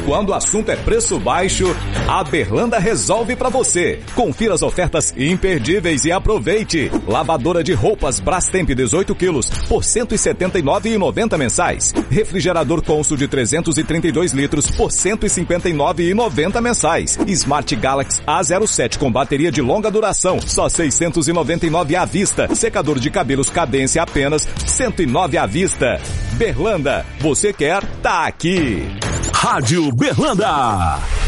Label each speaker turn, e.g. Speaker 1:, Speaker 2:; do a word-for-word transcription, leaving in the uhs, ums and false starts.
Speaker 1: quando o assunto é preço baixo, a Berlanda resolve pra você. Confira as ofertas imperdíveis e aproveite. Lavadora de roupas Brastemp dezoito quilos por cento e setenta e nove reais e noventa centavos mensais. Refrigerador Consul de trezentos e trinta e dois litros por cento e cinquenta e nove reais e noventa centavos mensais. Smart Galaxy A zero sete com bateria de longa duração, só seiscentos e noventa e nove reais à vista. Secador de cabelos Cadência apenas cento e nove reais à vista. Berlanda, você quer? Tá aqui.
Speaker 2: Rádio Berlanda.